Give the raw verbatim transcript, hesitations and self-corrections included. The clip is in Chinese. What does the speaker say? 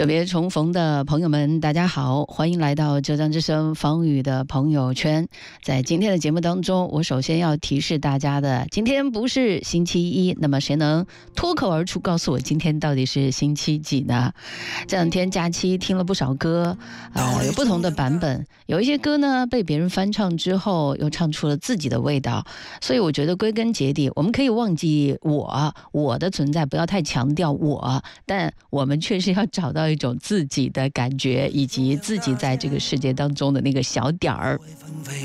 久别重逢的朋友们，大家好，欢迎来到浙江之声方宇的朋友圈。在今天的节目当中，我首先要提示大家的，今天不是星期一，那么谁能脱口而出告诉我今天到底是星期几呢？这两天假期听了不少歌，呃，有不同的版本，有一些歌呢被别人翻唱之后又唱出了自己的味道，所以我觉得归根结底，我们可以忘记我我的存在，不要太强调我，但我们确实要找到一种自己的感觉，以及自己在这个世界当中的那个小点儿。